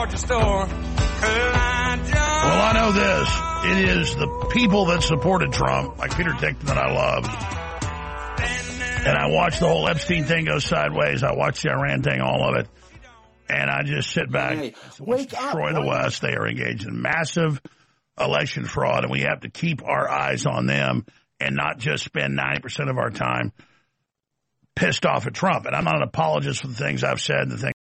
Well, I know this. It is the people that supported Trump, like Peter Tickton, that I love. And I watched the whole Epstein thing go sideways. I watched the Iran thing, all of it. And I just sit back. Hey, destroy the West. They are engaged in massive election fraud, and we have to keep our eyes on them and not just spend 90% of our time pissed off at Trump. And I'm not an apologist for the things I've said and the things